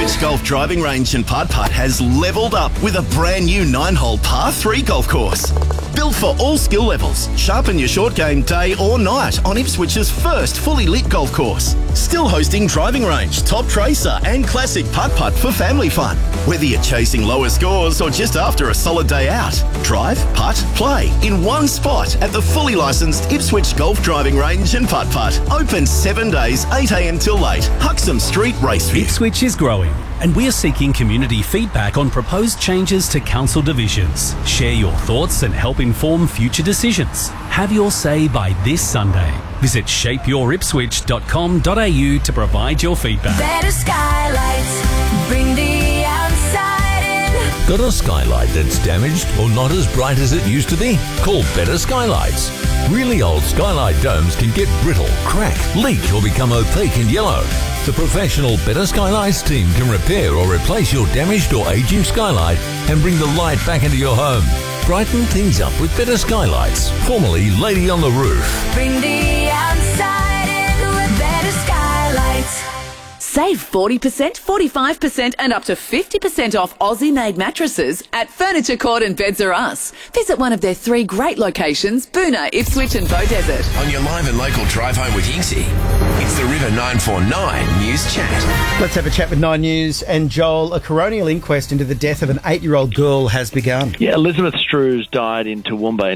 Ipswich Golf Driving Range and Putt has levelled up with a brand new 9-hole par 3 golf course. Built for all skill levels, sharpen your short game day or night on Ipswich's first fully lit golf course. Still hosting driving range, top tracer and classic putt for family fun. Whether you're chasing lower scores or just after a solid day out, drive, putt, play in one spot at the fully licensed Ipswich Golf Driving Range and Putt. Open 7 days, 8 a.m. till late. Huxham Street, Raceview. Ipswich is growing, and we are seeking community feedback on proposed changes to council divisions. Share your thoughts and help inform future decisions. Have your say by this Sunday. Visit shapeyouripswich.com.au to provide your feedback. Better skylights, bring the outside in. Got a skylight that's damaged or not as bright as it used to be? Call Better Skylights. Really old skylight domes can get brittle, crack, leak or become opaque and yellow. The professional Better Skylights team can repair or replace your damaged or aging skylight and bring the light back into your home. Brighten things up with Better Skylights, formerly Lady on the Roof. Bring the outside in with Better Skylights. Save 40%, 45% and up to 50% off Aussie-made mattresses at Furniture Court and Beds R Us. Visit one of their 3 great locations, Boonah, Ipswich and Beaudesert. On your live and local drive home with Hinksy, it's the River 949 News Chat. Let's have a chat with 9 News and Joel. A coronial inquest into the death of an 8-year-old girl has begun. Yeah, Elizabeth Strews died in Toowoomba in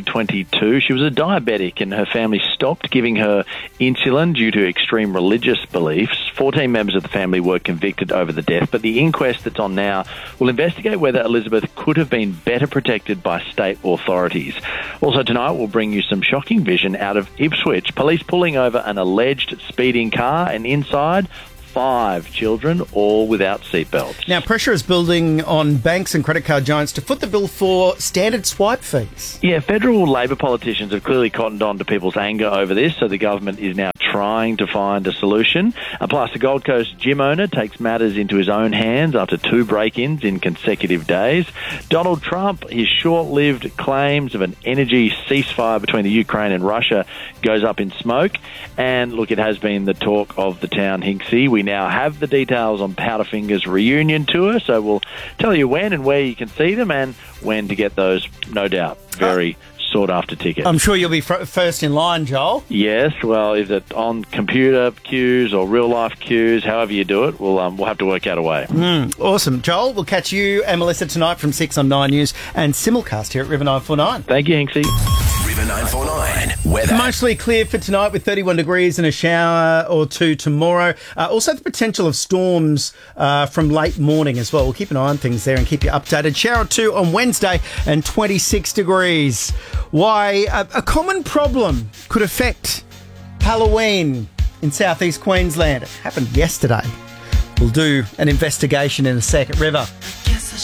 2022. She was a diabetic and her family stopped giving her insulin due to extreme religious beliefs. 14 members of the family were convicted over the death, but the inquest that's on now will investigate whether Elizabeth could have been better protected by state authorities. Also tonight, we'll bring you some shocking vision out of Ipswich. Police pulling over an alleged speeding car and inside 5 children, all without seatbelts. Now, pressure is building on banks and credit card giants to foot the bill for standard swipe fees. Yeah, federal Labor politicians have clearly cottoned on to people's anger over this, so the government is now trying to find a solution. Plus, the Gold Coast gym owner takes matters into his own hands after 2 break-ins in consecutive days. Donald Trump, his short-lived claims of an energy ceasefire between the Ukraine and Russia goes up in smoke. And look, it has been the talk of the town, Hinksy. We now have the details on Powderfinger's reunion tour, so we'll tell you when and where you can see them and when to get those, no doubt, very sought-after tickets. I'm sure you'll be first in line, Joel. Yes, well, is it on computer queues or real-life queues, however you do it, we'll have to work out a way. Awesome. Joel, we'll catch you and Melissa tonight from 6 on 9 News and simulcast here at River 949. Thank you, Hinksy. River 949 weather. Mostly clear for tonight with 31 degrees and a shower or 2 tomorrow. Also the potential of storms from late morning as well. We'll keep an eye on things there and keep you updated. Shower or 2 on Wednesday and 26 degrees. Why a common problem could affect Halloween in southeast Queensland. It happened yesterday. We'll do an investigation in a second. River.